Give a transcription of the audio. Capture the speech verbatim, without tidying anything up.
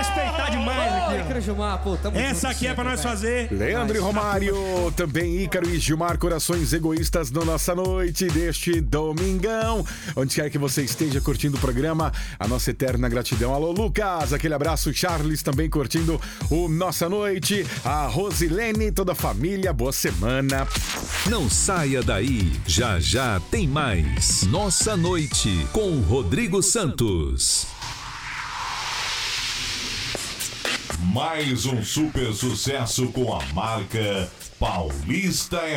respeitar demais aqui. Ícaro e Gilmar, pô, tamo Essa aqui é pra nós fazer. Leandro e Romário, também Ícaro e Gilmar, corações egoístas na nossa noite deste domingão. Onde quer que você esteja curtindo o programa, a nossa eterna gratidão. Alô, Lucas, aquele abraço. Charles também curtindo o Nossa Noite. A Rosilene, toda a família, boa semana. Não saia daí, já já tem mais Nossa Noite com o Rodrigo Santos. Mais um super sucesso com a marca Paulista